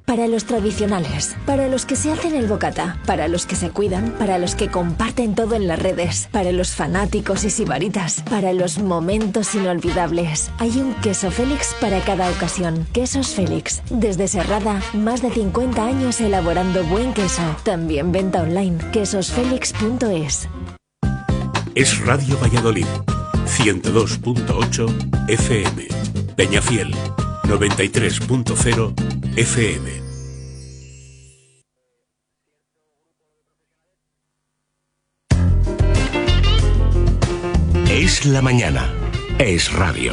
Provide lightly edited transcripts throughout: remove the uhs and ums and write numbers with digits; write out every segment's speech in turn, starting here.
Para los tradicionales, para los que se hacen el bocata, para los que se cuidan, para los que comparten todo en las redes, para los fanáticos y sibaritas, para los momentos inolvidables. Hay un queso Félix para cada ocasión. Quesos Félix. Desde Serrada, más de 50 años elaborando buen queso. También venta online. quesosfelix.es. Es Radio Valladolid, 102.8 FM. Peñafiel, 93.0 FM. Es la mañana. Es radio.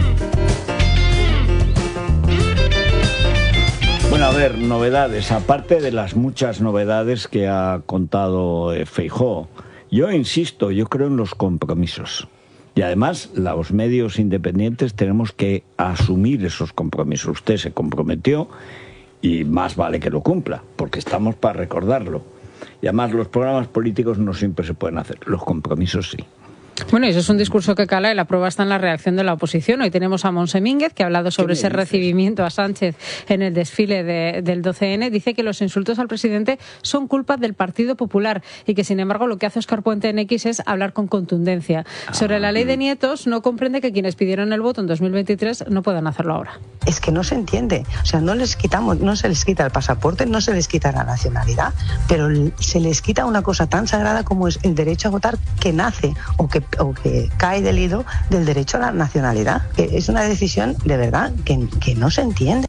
Bueno, a ver, novedades. Aparte de las muchas novedades que ha contado Feijóo, yo insisto, yo creo en los compromisos. Y además, los medios independientes tenemos que asumir esos compromisos. Usted se comprometió y más vale que lo cumpla, porque estamos para recordarlo. Y además, los programas políticos no siempre se pueden hacer, los compromisos sí. Bueno, eso es un discurso que cala y la prueba está en la reacción de la oposición. Hoy tenemos a Monse Mínguez, que ha hablado sobre ese recibimiento a Sánchez en el desfile del 12N. Dice que los insultos al presidente son culpa del Partido Popular y que, sin embargo, lo que hace Óscar Puente en X es hablar con contundencia. Sobre la ley de nietos, no comprende que quienes pidieron el voto en 2023 no puedan hacerlo ahora. Es que no se entiende. O sea, no se les quita el pasaporte, no se les quita la nacionalidad, pero se les quita una cosa tan sagrada como es el derecho a votar, que nace o que cae del hilo del derecho a la nacionalidad. Es una decisión de verdad que no se entiende.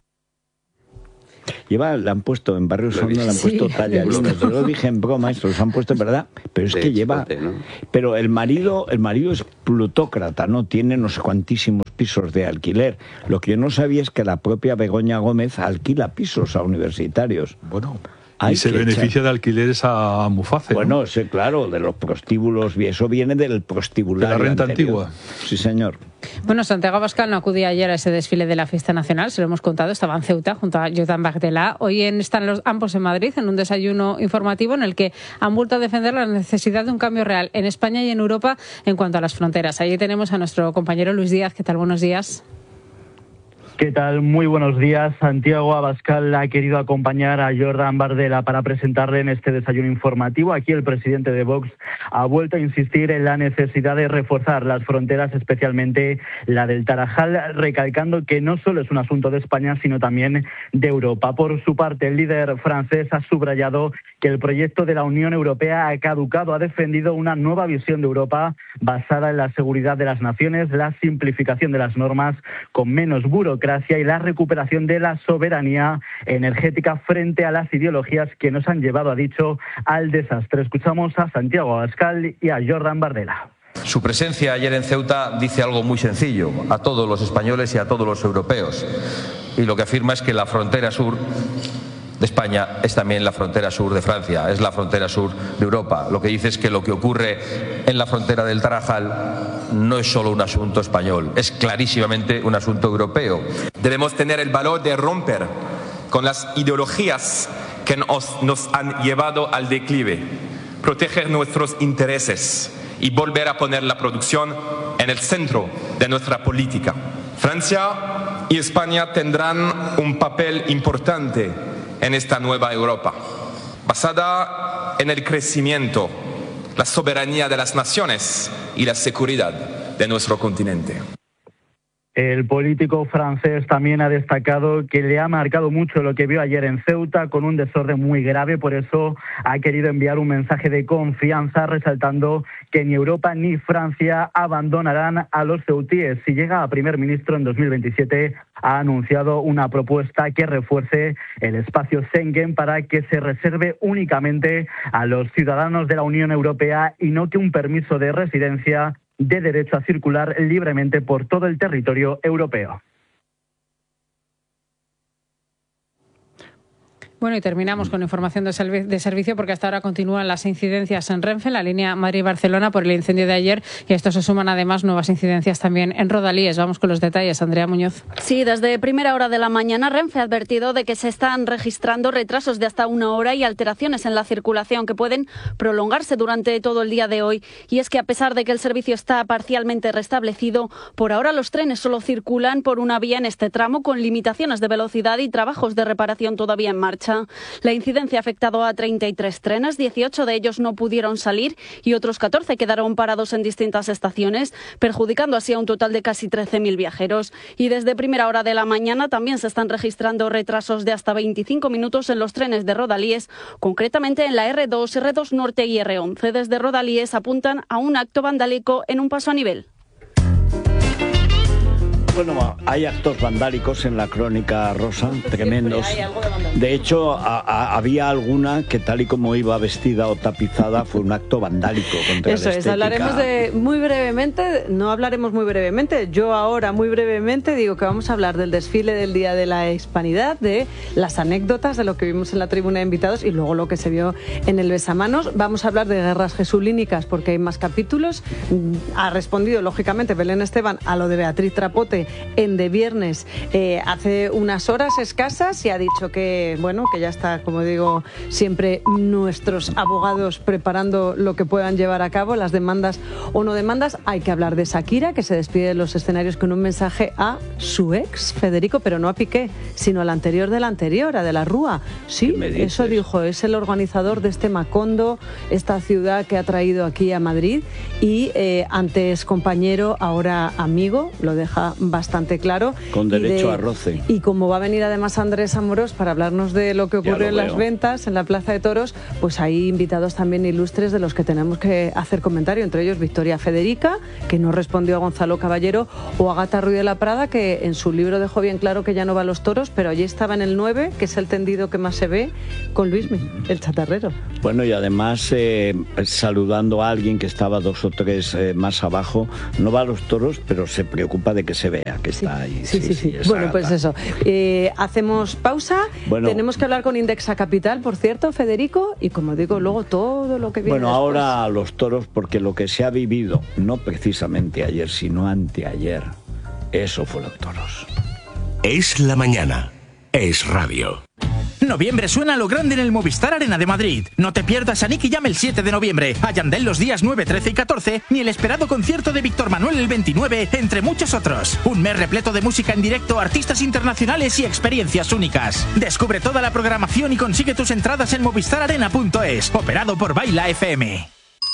Le han puesto en Barrio Sonda, le han puesto tallarines. Yo lo dije en broma, esto los han puesto en verdad, pero es que lleva... ¿no? Pero el marido es plutócrata, ¿no? Tiene no sé cuantísimos pisos de alquiler. Lo que yo no sabía es que la propia Begoña Gómez alquila pisos a universitarios. Bueno... Y se beneficia de alquileres a Muface. Bueno, ¿no? Sí, claro, de los prostíbulos, y eso viene del prostíbulo. De la renta antigua. Sí, señor. Bueno, Santiago Abascal no acudía ayer a ese desfile de la fiesta nacional, se lo hemos contado, estaba en Ceuta junto a Jordán Bardella. Hoy están ambos en Madrid en un desayuno informativo en el que han vuelto a defender la necesidad de un cambio real en España y en Europa en cuanto a las fronteras. Allí tenemos a nuestro compañero Luis Díaz. ¿Qué tal? Buenos días. ¿Qué tal? Muy buenos días. Santiago Abascal ha querido acompañar a Jordán Bardella para presentarle en este desayuno informativo. Aquí el presidente de Vox ha vuelto a insistir en la necesidad de reforzar las fronteras, especialmente la del Tarajal, recalcando que no solo es un asunto de España, sino también de Europa. Por su parte, el líder francés ha subrayado que el proyecto de la Unión Europea ha caducado. Ha defendido una nueva visión de Europa basada en la seguridad de las naciones, la simplificación de las normas con menos burocracia y la recuperación de la soberanía energética frente a las ideologías que nos han llevado, ha dicho, al desastre. Escuchamos a Santiago Abascal y a Jordán Bardella. Su presencia ayer en Ceuta dice algo muy sencillo a todos los españoles y a todos los europeos. Y lo que afirma es que la frontera sur de España es también la frontera sur de Francia, es la frontera sur de Europa. Lo que dice es que lo que ocurre en la frontera del Tarajal no es solo un asunto español, es clarísimamente un asunto europeo. Debemos tener el valor de romper con las ideologías que nos han llevado al declive, proteger nuestros intereses y volver a poner la producción en el centro de nuestra política. Francia y España tendrán un papel importante en esta nueva Europa, basada en el crecimiento, la soberanía de las naciones y la seguridad de nuestro continente. El político francés también ha destacado que le ha marcado mucho lo que vio ayer en Ceuta, con un desorden muy grave. Por eso ha querido enviar un mensaje de confianza, resaltando que ni Europa ni Francia abandonarán a los ceutíes. Si llega a primer ministro en 2027, ha anunciado una propuesta que refuerce el espacio Schengen para que se reserve únicamente a los ciudadanos de la Unión Europea y no que un permiso de residencia de derecho a circular libremente por todo el territorio europeo. Bueno, y terminamos con información de servicio porque hasta ahora continúan las incidencias en Renfe, en la línea Madrid-Barcelona, por el incendio de ayer, y a esto se suman además nuevas incidencias también en Rodalíes. Vamos con los detalles, Andrea Muñoz. Sí, desde primera hora de la mañana Renfe ha advertido de que se están registrando retrasos de hasta 1 hora y alteraciones en la circulación que pueden prolongarse durante todo el día de hoy. Y es que a pesar de que el servicio está parcialmente restablecido, por ahora los trenes solo circulan por una vía en este tramo con limitaciones de velocidad y trabajos de reparación todavía en marcha. La incidencia ha afectado a 33 trenes, 18 de ellos no pudieron salir y otros 14 quedaron parados en distintas estaciones, perjudicando así a un total de casi 13.000 viajeros. Y desde primera hora de la mañana también se están registrando retrasos de hasta 25 minutos en los trenes de Rodalíes, concretamente en la R2, R2 Norte y R11. Desde Rodalíes apuntan a un acto vandálico en un paso a nivel. Bueno, hay actos vandálicos en la crónica rosa, tremendos. De hecho, había alguna que tal y como iba vestida o tapizada fue un acto vandálico contra la estética. Eso es, hablaremos muy brevemente, no hablaremos muy brevemente, yo ahora muy brevemente digo que vamos a hablar del desfile del Día de la Hispanidad, de las anécdotas, de lo que vimos en la tribuna de invitados y luego lo que se vio en el besamanos. Vamos a hablar de guerras jesulínicas porque hay más capítulos. Ha respondido, lógicamente, Belén Esteban a lo de Beatriz Trapote en De Viernes hace unas horas escasas y ha dicho que, bueno, que ya está, como digo, siempre nuestros abogados preparando lo que puedan llevar a cabo, las demandas o no demandas. Hay que hablar de Shakira, que se despide de los escenarios con un mensaje a su ex, Federico, pero no a Piqué, sino al anterior de la anterior, a De la Rúa. Sí, eso dijo, es el organizador de este Macondo, esta ciudad que ha traído aquí a Madrid y antes compañero, ahora amigo, lo deja bastante claro. Con derecho a roce. Y como va a venir además Andrés Amorós para hablarnos de lo que ocurrió en las ventas, en la Plaza de Toros, pues hay invitados también ilustres de los que tenemos que hacer comentario, entre ellos Victoria Federica, que no respondió a Gonzalo Caballero, o Agatha Ruiz de la Prada, que en su libro dejó bien claro que ya no va a los toros, pero allí estaba en el 9, que es el tendido que más se ve, con Luismi, el chatarrero. Bueno, y además saludando a alguien que estaba 2 o 3 más abajo, no va a los toros, pero se preocupa de que se vea que está ahí. Sí. Bueno, pues eso. Hacemos pausa. Bueno, tenemos que hablar con Indexa Capital, por cierto, Federico, y como digo, luego todo lo que viene después. Ahora a los toros, porque lo que se ha vivido, no precisamente ayer, sino anteayer, eso fue los toros. Es la mañana. Es radio. Noviembre suena a lo grande en el Movistar Arena de Madrid. No te pierdas a Nicky Jam el 7 de noviembre, a Yandel los días 9, 13 y 14, ni el esperado concierto de Víctor Manuel el 29, entre muchos otros. Un mes repleto de música en directo, artistas internacionales y experiencias únicas. Descubre toda la programación y consigue tus entradas en movistararena.es, operado por Baila FM.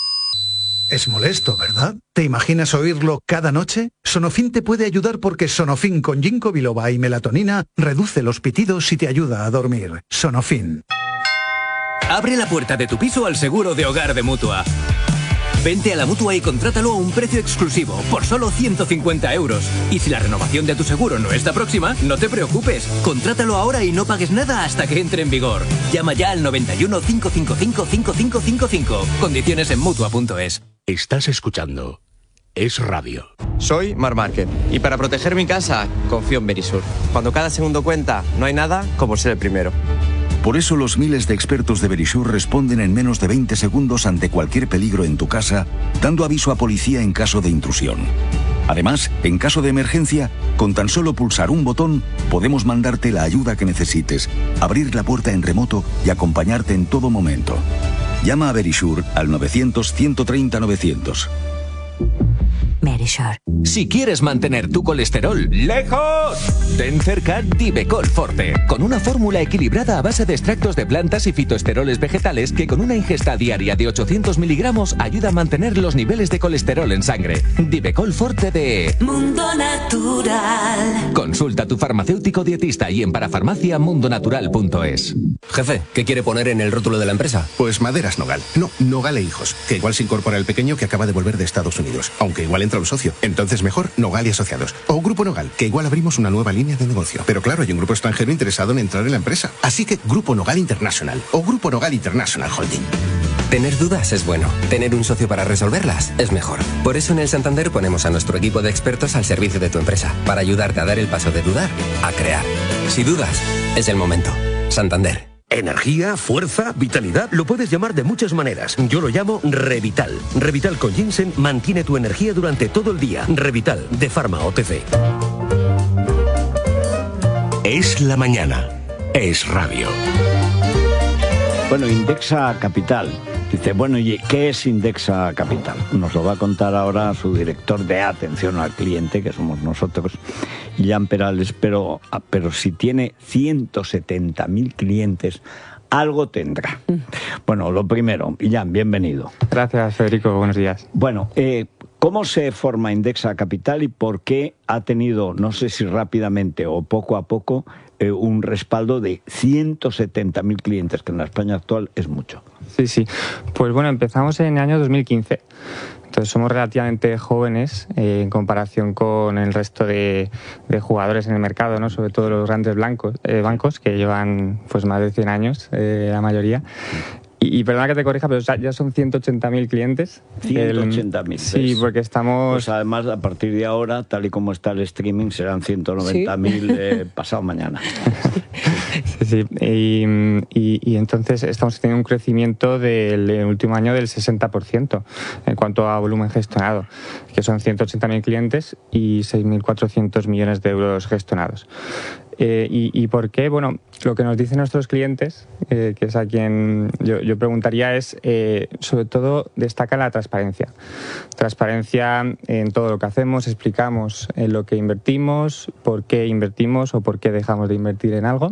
Es molesto, ¿verdad? ¿Te imaginas oírlo cada noche? Sonofin te puede ayudar porque Sonofin con ginkgo biloba y melatonina reduce los pitidos y te ayuda a dormir. Sonofin. Abre la puerta de tu piso al seguro de hogar de Mutua. Vente a la Mutua y contrátalo a un precio exclusivo, por solo 150 €. Y si la renovación de tu seguro no está próxima, no te preocupes. Contrátalo ahora y no pagues nada hasta que entre en vigor. Llama ya al 91 555 5555. Condiciones en Mutua.es. Estás escuchando Es Radio. Soy Mar Márquez y para proteger mi casa confío en Verisur. Cuando cada segundo cuenta, no hay nada como ser el primero. Por eso los miles de expertos de Verisur responden en menos de 20 segundos ante cualquier peligro en tu casa, dando aviso a policía en caso de intrusión. Además, en caso de emergencia, con tan solo pulsar un botón, podemos mandarte la ayuda que necesites, abrir la puerta en remoto y acompañarte en todo momento. Llama a Verisur al 900-130-900. Verisur. Si quieres mantener tu colesterol lejos, ten cerca Divecol Forte, con una fórmula equilibrada a base de extractos de plantas y fitoesteroles vegetales que con una ingesta diaria de 800 miligramos ayuda a mantener los niveles de colesterol en sangre. Divecol Forte de Mundo Natural. Consulta a tu farmacéutico dietista y en parafarmacia.mundonatural.es. Jefe, ¿qué quiere poner en el rótulo de la empresa? Pues Maderas Nogal. No, Nogal e Hijos, que igual se incorpora el pequeño que acaba de volver de Estados Unidos, aunque igual entra un socio. Entonces mejor Nogal y Asociados. O Grupo Nogal, que igual abrimos una nueva línea de negocio. Pero claro, hay un grupo extranjero interesado en entrar en la empresa. Así que Grupo Nogal International o Grupo Nogal International Holding. Tener dudas es bueno. Tener un socio para resolverlas es mejor. Por eso en el Santander ponemos a nuestro equipo de expertos al servicio de tu empresa, para ayudarte a dar el paso de dudar a crear. Si dudas, es el momento. Santander. Energía, fuerza, vitalidad, lo puedes llamar de muchas maneras. Yo lo llamo Revital. Revital con ginseng mantiene tu energía durante todo el día. Revital, de Pharma OTC. Es la mañana. Es radio. Bueno, Indexa Capital. Dice, bueno, ¿y qué es Indexa Capital? Nos lo va a contar ahora su director de atención al cliente, que somos nosotros, Jan Perales, pero si tiene 170.000 clientes, algo tendrá. Bueno, lo primero, Jan, bienvenido. Gracias, Federico, buenos días. Bueno, ¿cómo se forma Indexa Capital y por qué ha tenido, no sé si rápidamente o poco a poco, un respaldo de 170.000 clientes, que en la España actual es mucho? Sí. Pues bueno, empezamos en el año 2015. Entonces somos relativamente jóvenes en comparación con el resto de jugadores en el mercado, ¿no? Sobre todo los grandes bancos que llevan pues más de 100 años, la mayoría. Y perdona que te corrija, pero ya son 180.000 clientes. 180.000. Sí, porque estamos... Pues además, a partir de ahora, tal y como está el streaming, serán 190.000 pasado mañana. Sí. Y entonces estamos teniendo un crecimiento del último año del 60% en cuanto a volumen gestionado, que son 180.000 clientes y 6.400 millones de euros gestionados. ¿Y por qué? Bueno, lo que nos dicen nuestros clientes, que es a quien yo preguntaría, es sobre todo destaca la transparencia. Transparencia en todo lo que hacemos, explicamos en lo que invertimos, por qué invertimos o por qué dejamos de invertir en algo.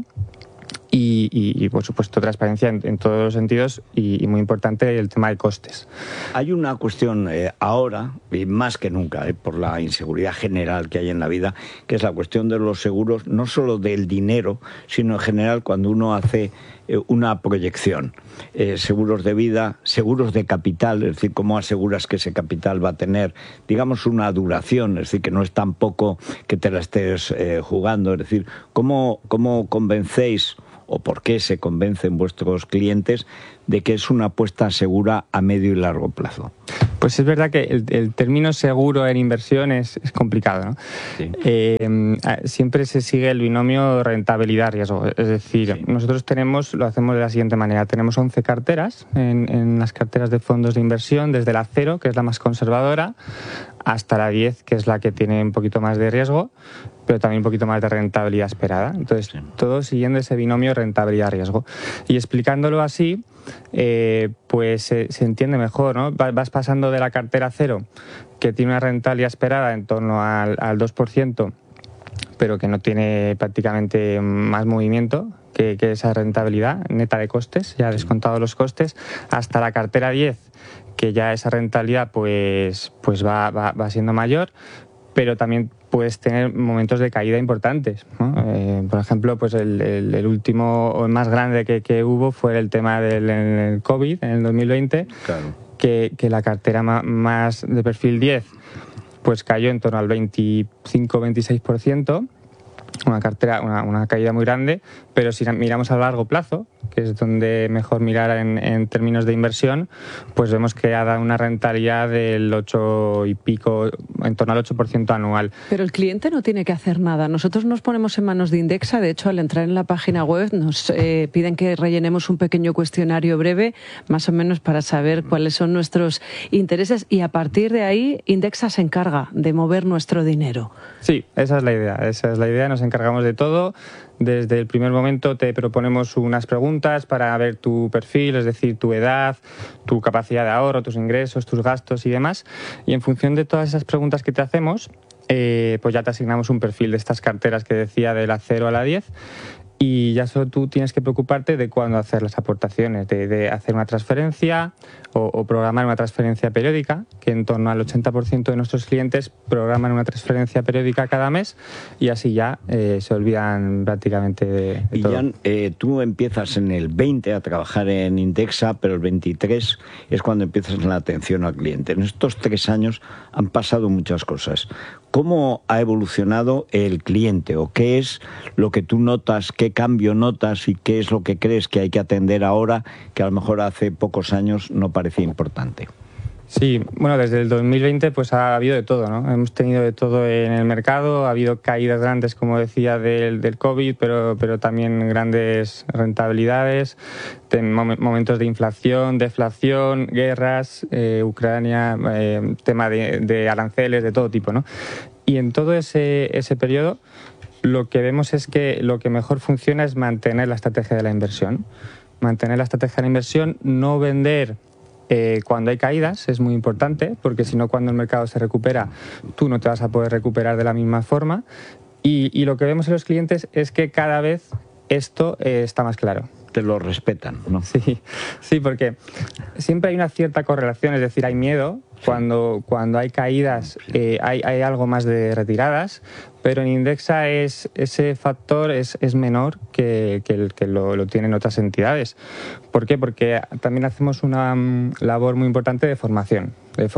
Y por supuesto, transparencia en todos los sentidos y muy importante el tema de costes. Hay una cuestión ahora, y más que nunca, por la inseguridad general que hay en la vida, que es la cuestión de los seguros, no solo del dinero, sino en general cuando uno hace una proyección. Seguros de vida, seguros de capital, es decir, cómo aseguras que ese capital va a tener, digamos, una duración, es decir, que no es tampoco que te la estés jugando, es decir, cómo convencéis o por qué se convencen vuestros clientes de que es una apuesta segura a medio y largo plazo. Pues es verdad que el término seguro en inversión es complicado, ¿no? Sí. Siempre se sigue el binomio rentabilidad-riesgo. Es decir, nosotros lo hacemos de la siguiente manera. Tenemos 11 carteras en las carteras de fondos de inversión, desde la 0, que es la más conservadora, hasta la 10, que es la que tiene un poquito más de riesgo, pero también un poquito más de rentabilidad esperada. Entonces, todo siguiendo ese binomio rentabilidad-riesgo. Y explicándolo así, pues se entiende mejor, ¿no? Vas pasando de la cartera 0, que tiene una rentabilidad esperada en torno al 2%, pero que no tiene prácticamente más movimiento que esa rentabilidad neta de costes, ya descontado los costes, hasta la cartera 10, que ya esa rentabilidad pues va siendo mayor, pero también puedes tener momentos de caída importantes, ¿no? Por ejemplo, pues el último o el más grande que hubo fue el tema del COVID en el 2020, claro. que la cartera más de perfil 10 pues cayó en torno al 25-26%, una caída muy grande, pero si miramos a largo plazo, que es donde mejor mirar en términos de inversión, pues vemos que ha dado una rentabilidad del 8 y pico, en torno al 8% anual. Pero el cliente no tiene que hacer nada. Nosotros nos ponemos en manos de Indexa. De hecho, al entrar en la página web nos piden que rellenemos un pequeño cuestionario breve, más o menos para saber cuáles son nuestros intereses, y a partir de ahí Indexa se encarga de mover nuestro dinero. Sí, esa es la idea. Nos encargamos de todo. Desde el primer momento te proponemos unas preguntas para ver tu perfil, es decir, tu edad, tu capacidad de ahorro, tus ingresos, tus gastos y demás. Y en función de todas esas preguntas que te hacemos, pues ya te asignamos un perfil de estas carteras que decía de la 0 a la 10. Y ya solo tú tienes que preocuparte de cuándo hacer las aportaciones, de hacer una transferencia o programar una transferencia periódica, que en torno al 80% de nuestros clientes programan una transferencia periódica cada mes, y así ya se olvidan prácticamente de todo. Jan, tú empiezas en el 20 a trabajar en Indexa, pero el 23 es cuando empiezas en la atención al cliente. En estos 3 años han pasado muchas cosas. ¿Cómo ha evolucionado el cliente, o qué es lo que tú notas, qué cambio notas y qué es lo que crees que hay que atender ahora que a lo mejor hace pocos años no parecía importante? Sí, bueno, desde el 2020 pues ha habido de todo, ¿no? Hemos tenido de todo en el mercado, ha habido caídas grandes, como decía, del COVID, pero también grandes rentabilidades, momentos de inflación, deflación, guerras, Ucrania, tema de aranceles de todo tipo, ¿no? Y en todo ese periodo lo que vemos es que lo que mejor funciona es mantener la estrategia de la inversión. Mantener la estrategia de la inversión, no vender cuando hay caídas, es muy importante, porque si no, cuando el mercado se recupera, tú no te vas a poder recuperar de la misma forma. Y lo que vemos en los clientes es que cada vez esto está más claro. Te lo respetan, ¿no? Sí, porque siempre hay una cierta correlación, es decir, hay miedo. Cuando hay caídas hay algo más de retiradas, pero en Indexa ese factor es menor que el que lo tienen otras entidades. ¿Por qué? Porque también hacemos una labor muy importante de formación,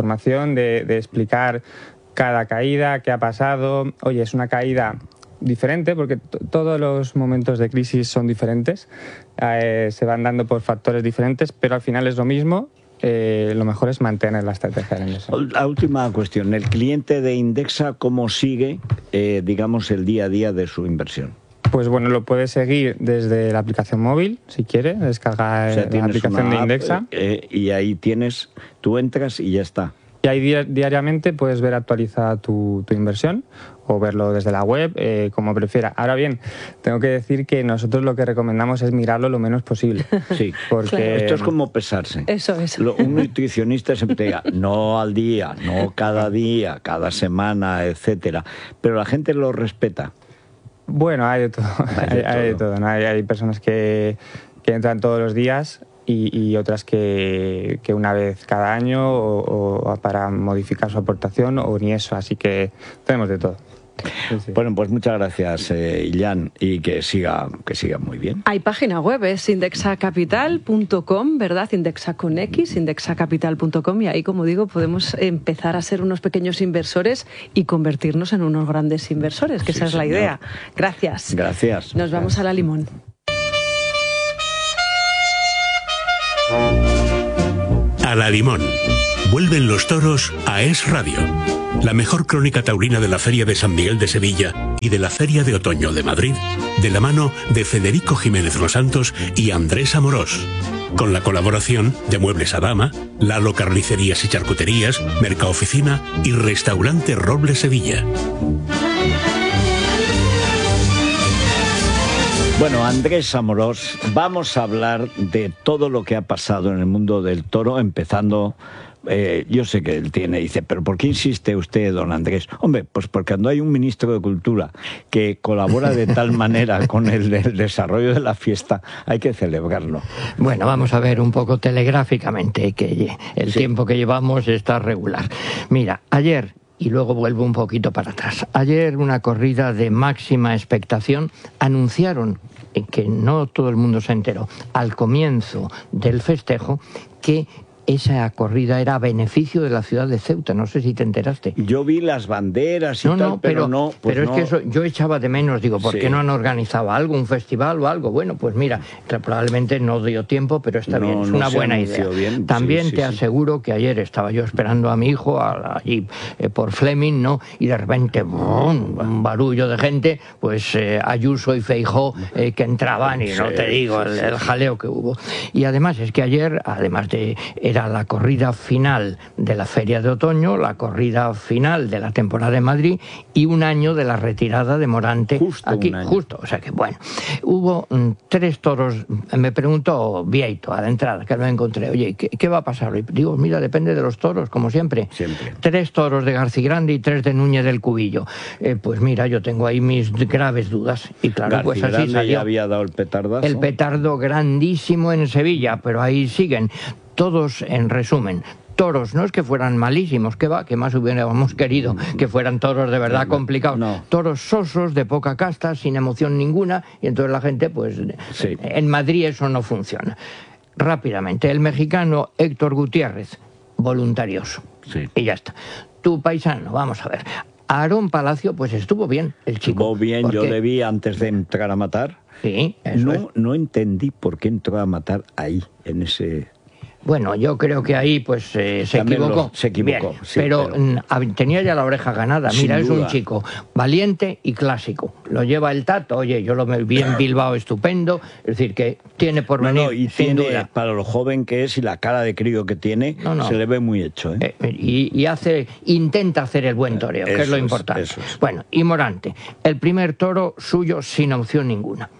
de explicar cada caída, qué ha pasado. Oye, es una caída diferente porque todos los momentos de crisis son diferentes, se van dando por factores diferentes, pero al final es lo mismo. Lo mejor es mantener la estrategia de inversión. La última cuestión, ¿el cliente de Indexa cómo sigue, digamos, el día a día de su inversión? Pues bueno, lo puedes seguir desde la aplicación móvil, si quiere, descarga la aplicación de Indexa. Y ahí tú entras y ya está. Y ahí diariamente puedes ver actualizada tu inversión o verlo desde la web, como prefiera. Ahora bien, tengo que decir que nosotros lo que recomendamos es mirarlo lo menos posible. Sí, porque claro. Esto es como pesarse. Eso. Un nutricionista siempre te diga, no al día, no cada día, cada semana, etcétera. Pero la gente lo respeta. Bueno, hay de todo. Hay de todo, ¿no? Hay personas que entran todos los días y otras que una vez cada año o para modificar su aportación o ni eso. Así que tenemos de todo. Sí. Bueno, pues muchas gracias, Illán, y que siga muy bien. Hay página web, es indexacapital.com, ¿verdad? Indexa con X, indexacapital.com, y ahí, como digo, podemos empezar a ser unos pequeños inversores y convertirnos en unos grandes inversores, que esa es la idea. Gracias. Gracias. Nos vamos a La Limón. A La Limón. Vuelven los toros a Es Radio. La mejor crónica taurina de la Feria de San Miguel de Sevilla y de la Feria de Otoño de Madrid, de la mano de Federico Jiménez Los Santos y Andrés Amorós. Con la colaboración de Muebles Adama, Lalo Carnicerías y Charcuterías, Mercaoficina y Restaurante Roble Sevilla. Bueno, Andrés Amorós, vamos a hablar de todo lo que ha pasado en el mundo del toro, empezando... yo sé que él dice, pero ¿por qué insiste usted, don Andrés? Hombre, pues porque cuando hay un ministro de Cultura que colabora de tal manera con el desarrollo de la fiesta, hay que celebrarlo. Bueno, vamos a ver un poco telegráficamente, que el tiempo que llevamos está regular. Mira, ayer... Y luego vuelvo un poquito para atrás. Ayer, una corrida de máxima expectación, anunciaron, que no todo el mundo se enteró, al comienzo del festejo, que esa corrida era a beneficio de la ciudad de Ceuta. No sé si te enteraste. Yo vi las banderas y tal, pero no... Pues pero es que eso yo echaba de menos, digo, ¿por qué no han organizado algo, un festival o algo? Bueno, pues mira, probablemente no dio tiempo, pero está bien, es una buena idea. Bien. También te aseguro que ayer estaba yo esperando a mi hijo allí por Fleming, ¿no? Y de repente, un barullo de gente, pues Ayuso y Feijóo que entraban y no te digo el jaleo que hubo. Y además es que ayer, además de... Era la corrida final de la Feria de Otoño, la corrida final de la temporada de Madrid y un año de la retirada de Morante aquí, justo. O sea que bueno, hubo 3 toros. Me preguntó Vieito a la entrada, que lo encontré, oye, ¿qué va a pasar hoy? Digo, mira, depende de los toros, como siempre. 3 toros de Garcigrande y 3 de Núñez del Cubillo. Pues mira, yo tengo ahí mis graves dudas. Y claro, pues así salió. Ya había dado el petardazo. El petardo grandísimo en Sevilla, pero ahí siguen. Todos, en resumen, toros, no es que fueran malísimos, que más hubiéramos querido que fueran toros de verdad complicados. No. Toros sosos, de poca casta, sin emoción ninguna, y entonces la gente, pues, en Madrid eso no funciona. Rápidamente, el mexicano Héctor Gutiérrez, voluntarioso. Y ya está. Tu paisano, vamos a ver. Aarón Palacio, pues estuvo bien, el chico. Estuvo bien, yo le vi antes de entrar a matar. Sí, eso no entendí por qué entró a matar ahí, en ese... Bueno, yo creo que ahí pues se equivocó. Se equivocó. Bien, sí, pero tenía ya la oreja ganada. Mira, es un chico valiente y clásico. Lo lleva el Tato. Oye, yo lo vi en Bilbao estupendo. Es decir, que tiene por venir, y sin tiene, duda. para lo joven que es y la cara de crío que tiene, se le ve muy hecho. Y intenta hacer el buen toreo, que es lo importante. Bueno, y Morante, el primer toro suyo sin opción ninguna.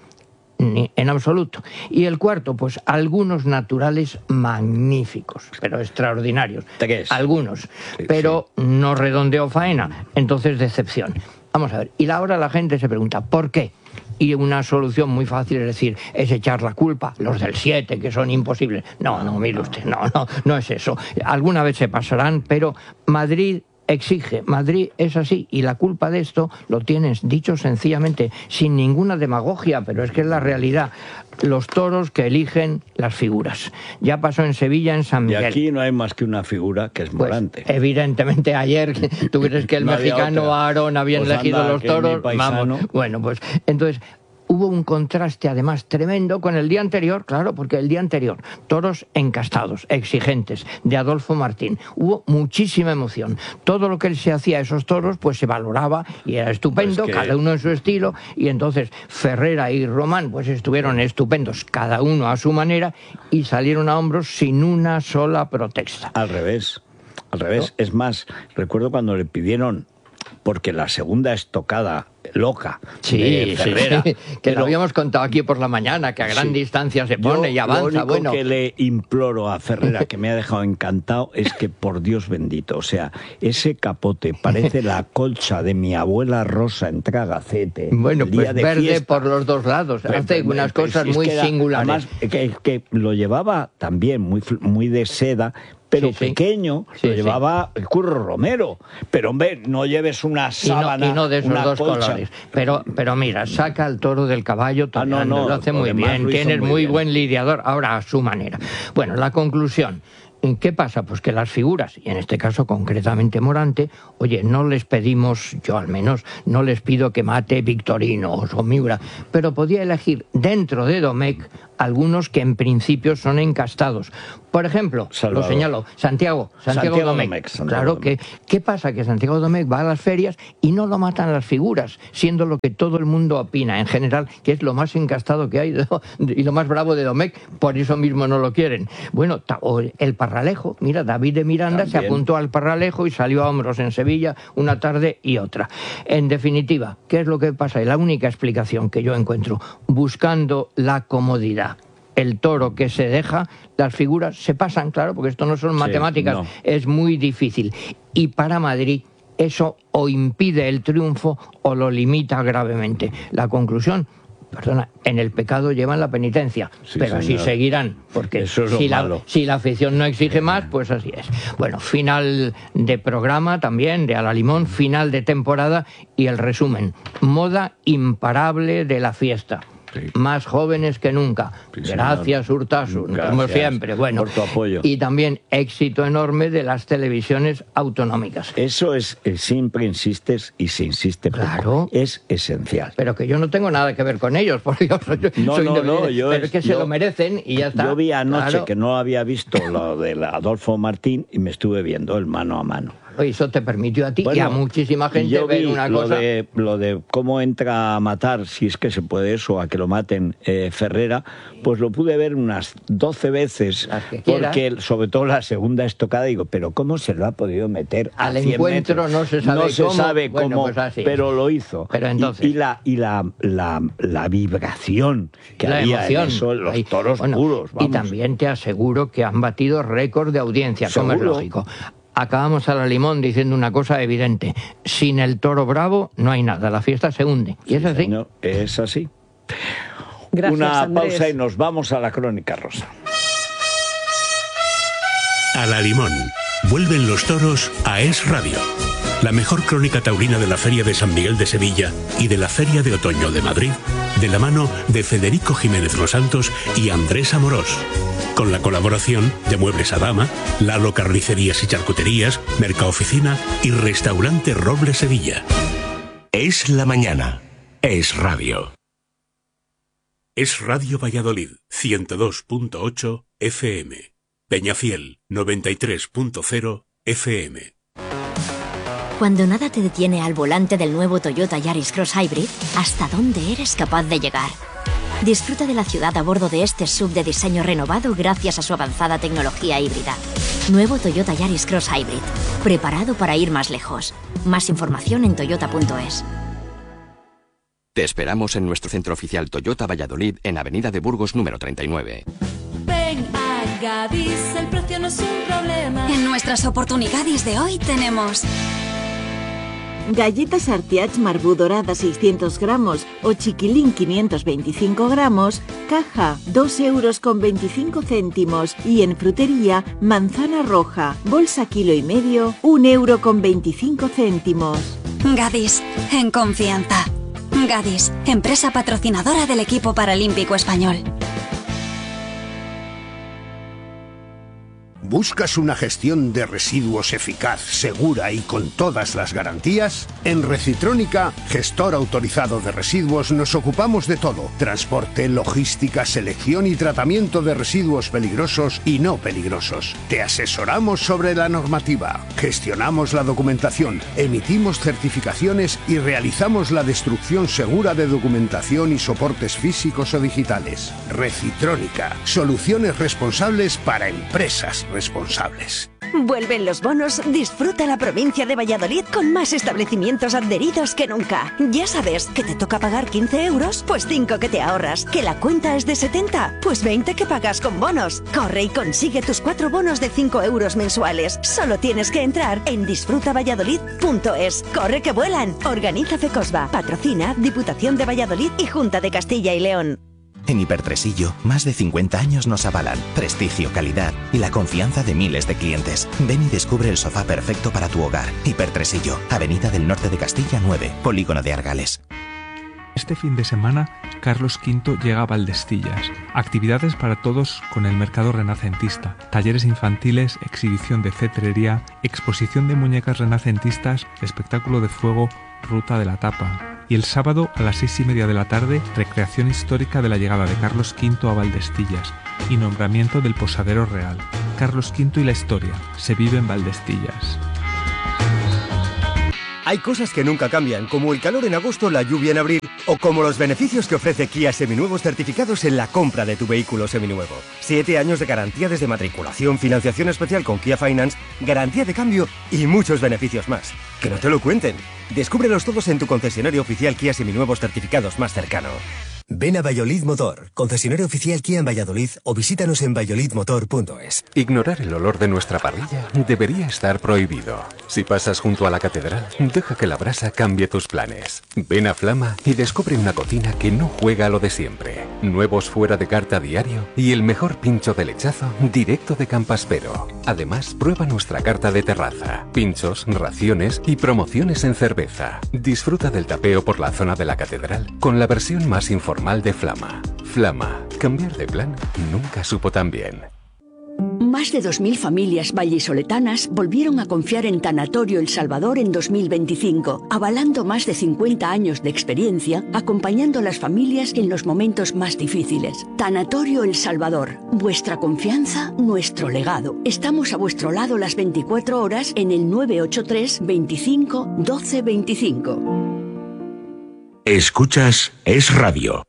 En absoluto. Y el cuarto, pues algunos naturales magníficos, pero extraordinarios. Algunos, pero no redondeó faena, entonces decepción. Vamos a ver, y ahora la gente se pregunta, ¿por qué? Y una solución muy fácil es decir, es echar la culpa, los del 7, que son imposibles. No, mire usted, no es eso. Alguna vez se pasarán, pero Madrid exige, Madrid es así, y la culpa de esto lo tienes dicho sencillamente, sin ninguna demagogia, pero es que es la realidad. Los toros que eligen las figuras. Ya pasó en Sevilla, en San Miguel. Y aquí no hay más que una figura, que es Morante. Pues, evidentemente ayer, ¿tú crees que el mexicano Aarón había elegido los toros? Vamos. Bueno, pues entonces hubo un contraste además tremendo con el día anterior, claro, porque el día anterior, toros encastados, exigentes, de Adolfo Martín. Hubo muchísima emoción. Todo lo que se hacía a esos toros, pues se valoraba y era estupendo, cada uno en su estilo, y entonces Ferrera y Román, pues estuvieron estupendos, cada uno a su manera, y salieron a hombros sin una sola protesta. Al revés. ¿No? Es más, recuerdo cuando le pidieron, porque la segunda estocada loca de Ferrera, que lo habíamos contado aquí por la mañana, que a gran distancia se pone y avanza. Lo único que le imploro a Ferrera, que me ha dejado encantado, es que, por Dios bendito, o sea, ese capote parece la colcha de mi abuela Rosa en Tragacete. Bueno, pues de verde fiesta. por los dos lados, hace unas cosas muy singulares. Además, que lo llevaba también muy de seda, pero pequeño, lo llevaba el Curro Romero. Pero, hombre, no lleves una sábana, y no de esos dos colcha. colores. Pero mira, saca el toro del caballo, lo hace muy bien, tienes muy buen lidiador, ahora a su manera. Bueno, la conclusión. ¿Qué pasa? Pues que las figuras, y en este caso concretamente Morante, oye, no les pedimos, yo al menos, no les pido que mate Victorinos o Miura, pero podía elegir dentro de Domecq algunos que en principio son encastados. Por ejemplo, Salvador. Lo señalo, Santiago Domecq. Claro, ¿qué pasa? Que Santiago Domecq va a las ferias y no lo matan las figuras, siendo lo que todo el mundo opina en general, que es lo más encastado que hay y lo más bravo de Domecq, por eso mismo no lo quieren. Bueno, el Parralejo, mira, David de Miranda también se apuntó al Parralejo y salió a hombros en Sevilla una tarde y otra. En definitiva, ¿qué es lo que pasa? Y la única explicación que yo encuentro, buscando la comodidad. El toro que se deja, las figuras se pasan, claro, porque esto no son matemáticas, es muy difícil. Y para Madrid eso o impide el triunfo o lo limita gravemente. La conclusión, en el pecado llevan la penitencia, pero así seguirán, porque si la afición no exige más, pues así es. Bueno, final de programa también, de A la Limón, final de temporada y el resumen. Moda imparable de la fiesta. Más jóvenes que nunca. Gracias, Urtasun, como siempre. Bueno, por tu apoyo. Y también éxito enorme de las televisiones autonómicas. Eso es, siempre insistes y se insiste poco. Es esencial. Pero que yo no tengo nada que ver con ellos, porque yo soy pero es que se lo merecen y ya está. Yo vi anoche que no había visto lo de Adolfo Martín y me estuve viendo el mano a mano. Eso te permitió a ti y a muchísima gente ver una cosa. Lo de cómo entra a matar, si es que se puede eso, a que lo maten Ferrera, pues lo pude ver unas 12 veces, porque sobre todo la segunda estocada, digo, pero ¿cómo se lo ha podido meter al encuentro? Metros? No se sabe cómo, pues pero lo hizo. Pero entonces, y la vibración que había en eso, los toros puros. Y también te aseguro que han batido récord de audiencia, como es lógico. Acabamos a la Limón diciendo una cosa evidente. Sin el toro bravo no hay nada, la fiesta se hunde. Y es así. Señor, es así. Gracias, una Andrés. pausa y nos vamos a la Crónica Rosa. A la Limón. Vuelven los toros a Es Radio. La mejor crónica taurina de la Feria de San Miguel de Sevilla y de la Feria de Otoño de Madrid, de la mano de Federico Jiménez Los Santos y Andrés Amorós. Con la colaboración de Muebles Adama, Lalo Carnicerías y Charcuterías, Mercaoficina y Restaurante Roble Sevilla. Es la mañana. Es Radio. Es Radio Valladolid, 102.8 FM. Peñafiel 93.0 FM. Cuando nada te detiene al volante del nuevo Toyota Yaris Cross Hybrid, ¿hasta dónde eres capaz de llegar? Disfruta de la ciudad a bordo de este SUV de diseño renovado gracias a su avanzada tecnología híbrida. Nuevo Toyota Yaris Cross Hybrid, preparado para ir más lejos. Más información en toyota.es. Te esperamos en nuestro centro oficial Toyota Valladolid en Avenida de Burgos número 39. Ven a Gadis, el precio no es un problema. En nuestras oportunidades de hoy tenemos galletas Artiach Marbú dorada 600 gramos o chiquilín 525 gramos, caja 2,25 €. Y en frutería, manzana roja, bolsa 1,5 kg, 1,25 €. Gadis, en confianza. Gadis, empresa patrocinadora del equipo paralímpico español. ¿Buscas una gestión de residuos eficaz, segura y con todas las garantías? En Recitrónica, gestor autorizado de residuos, nos ocupamos de todo: transporte, logística, selección y tratamiento de residuos peligrosos y no peligrosos. Te asesoramos sobre la normativa, gestionamos la documentación, emitimos certificaciones y realizamos la destrucción segura de documentación y soportes físicos o digitales. Recitrónica, soluciones responsables para empresas responsables. Vuelven los bonos, disfruta la provincia de Valladolid con más establecimientos adheridos que nunca. Ya sabes, que te toca pagar 15 €, pues 5 que te ahorras. Que la cuenta es de 70, pues 20 que pagas con bonos. Corre y consigue tus 4 bonos de 5 € mensuales. Solo tienes que entrar en disfrutavalladolid.es. Corre que vuelan. Organiza FECOSBA. Patrocina Diputación de Valladolid y Junta de Castilla y León. En Hipertresillo, más de 50 años nos avalan prestigio, calidad y la confianza de miles de clientes. Ven y descubre el sofá perfecto para tu hogar. Hipertresillo, Avenida del Norte de Castilla 9, Polígono de Argales. Este fin de semana, Carlos V llega a Valdestillas. Actividades para todos con el mercado renacentista. Talleres infantiles, exhibición de cetrería, exposición de muñecas renacentistas, espectáculo de fuego, ruta de la tapa. Y el sábado a las 6:30 de la tarde, recreación histórica de la llegada de Carlos V a Valdestillas y nombramiento del posadero real. Carlos V y la historia. Se vive en Valdestillas. Hay cosas que nunca cambian, como el calor en agosto, la lluvia en abril, o como los beneficios que ofrece Kia Seminuevos certificados en la compra de tu vehículo seminuevo. 7 años de garantía desde matriculación, financiación especial con Kia Finance, garantía de cambio y muchos beneficios más. ¡Que no te lo cuenten! Descúbrelos todos en tu concesionario oficial Kia Seminuevos certificados más cercano. Ven a Valladolid Motor, concesionario oficial Kia en Valladolid, o visítanos en valladolidmotor.es. Ignorar el olor de nuestra parrilla debería estar prohibido. Si pasas junto a la catedral, deja que la brasa cambie tus planes. Ven a Flama y descubre una cocina que no juega a lo de siempre. Nuevos fuera de carta diario y el mejor pincho de lechazo directo de Campaspero. Además, prueba nuestra carta de terraza, pinchos, raciones y promociones en cerveza. Disfruta del tapeo por la zona de la catedral con la versión más informal de Flama. Flama, cambiar de plan nunca supo tan bien. Más de 2.000 familias vallisoletanas volvieron a confiar en Tanatorio El Salvador en 2025, avalando más de 50 años de experiencia, acompañando a las familias en los momentos más difíciles. Tanatorio El Salvador, vuestra confianza, nuestro legado. Estamos a vuestro lado las 24 horas en el 983 25 12 25. Escuchas Es Radio.